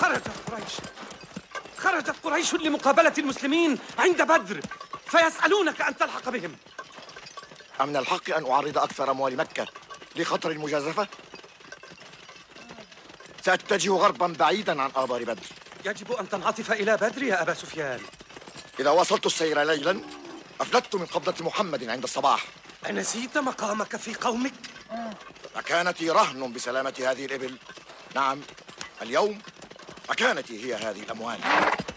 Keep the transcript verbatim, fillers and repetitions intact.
خرجت قريش خرجت قريش لمقابلة المسلمين عند بدر، فيسألونك أن تلحق بهم. أمن الحق أن أعرض أكثر أموال مكة لخطر المجازفة؟ سأتجه غربا بعيدا عن آبار بدر. يجب أن تنعطف إلى بدر يا أبا سفيان. إذا واصلت السير ليلا أفلتت من قبضة محمد عند الصباح. أنسيت مقامك في قومك؟ مكانتي رهن بسلامة هذه الإبل. نعم، اليوم مكانتي هي هذه الأموال.